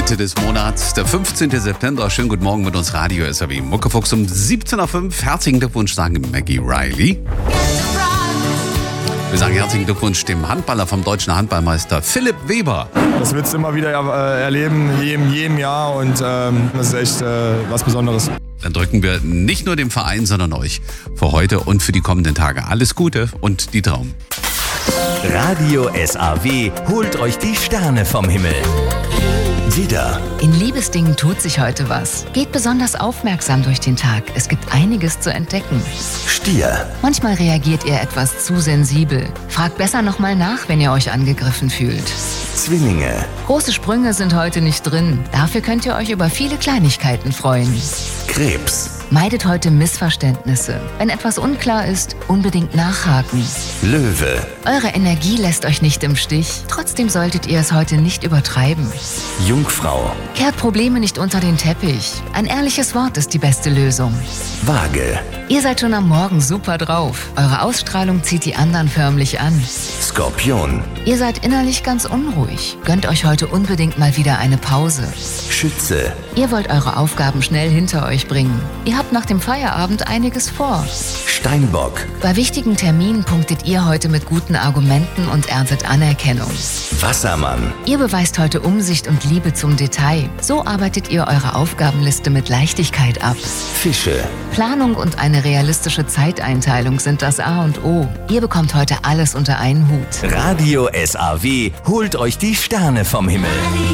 Mitte des Monats, der 15. September. Schönen guten Morgen mit uns Radio SAW. Muckefuchs um 17.05 Uhr. Herzlichen Glückwunsch, sagen Maggie Riley. Wir sagen herzlichen Glückwunsch dem Handballer vom deutschen Handballmeister Philipp Weber. Das wird es immer wieder erleben, jedem Jahr, und das ist echt was Besonderes. Dann drücken wir nicht nur dem Verein, sondern euch für heute und für die kommenden Tage alles Gute und die Traum. Radio SAW holt euch die Sterne vom Himmel. Widder, In Liebesdingen tut sich heute was. Geht besonders aufmerksam durch den Tag. Es gibt einiges zu entdecken. Stier, Manchmal reagiert ihr etwas zu sensibel. Fragt besser nochmal nach, wenn ihr euch angegriffen fühlt. Zwillinge, Große Sprünge sind heute nicht drin. Dafür könnt ihr euch über viele Kleinigkeiten freuen. Krebs, Meidet heute Missverständnisse. Wenn etwas unklar ist, unbedingt nachhaken. Löwe, Eure Energie lässt euch nicht im Stich. Trotzdem solltet ihr es heute nicht übertreiben. Jungfrau, Kehrt Probleme nicht unter den Teppich. Ein ehrliches Wort ist die beste Lösung. Waage, Ihr seid schon am Morgen super drauf. Eure Ausstrahlung zieht die anderen förmlich an. Skorpion, Ihr seid innerlich ganz unruhig. Gönnt euch heute unbedingt mal wieder eine Pause. Schütze, Ihr wollt eure Aufgaben schnell hinter euch bringen. Ihr habt nach dem Feierabend einiges vor. Steinbock, Bei wichtigen Terminen punktet ihr heute mit guten Argumenten und erntet Anerkennung. Wassermann, Ihr beweist heute Umsicht und Liebe zum Detail. So arbeitet ihr eure Aufgabenliste mit Leichtigkeit ab. Fische, Planung und eine realistische Zeiteinteilung sind das A und O. Ihr bekommt heute alles unter einen Hut. Radio SAW holt euch die Sterne vom Himmel.